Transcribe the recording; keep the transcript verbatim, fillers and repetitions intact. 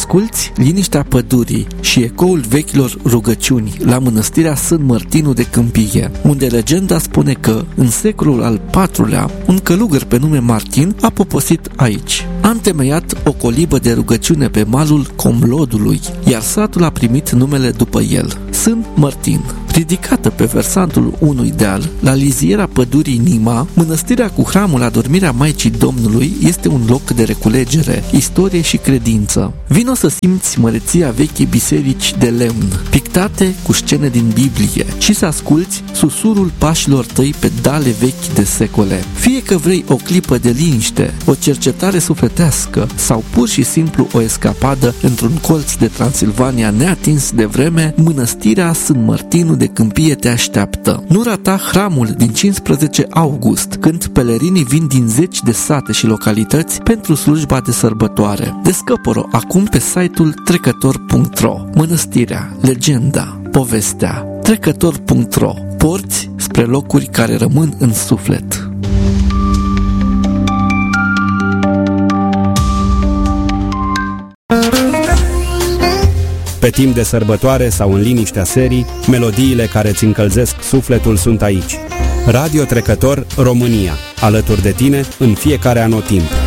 asculți liniștea pădurii și ecoul vechilor rugăciuni la mănăstirea Sfânt Mărtinu de Câmpie, unde legenda spune că, în secolul al patrulea, un călugăr pe nume Martin a poposit aici. A întemeiat o colibă de rugăciune pe malul Comlodului, iar satul a primit numele după el, Sfânt Mărtin. Ridicată pe versantul unui deal, la liziera pădurii Nima, mănăstirea cu hramul Adormirea Maicii Domnului este un loc de reculegere, istorie și credință. Vino să simți măreția vechii biserici de lemn, pictate cu scene din Biblie, și să asculți susurul pașilor tăi pe dale vechi de secole. Fie că vrei o clipă de liniște, o cercetare sufletească sau pur și simplu o escapadă într-un colț de Transilvania neatins de vreme, mănăstirea Sfânt Mărtinu de Câmpie te așteaptă. Nu rata hramul din cincisprezece august, când pelerinii vin din zeci de sate și localități pentru slujba de sărbătoare. Descoperă acum pe site-ul trecător punct ro. Mănăstirea, legenda, povestea. trecător punct ro. Porți spre locuri care rămân în suflet. Pe timp de sărbătoare sau în liniștea serii, melodiile care îți încălzesc sufletul sunt aici. Radio Trecător România, alături de tine în fiecare anotimp.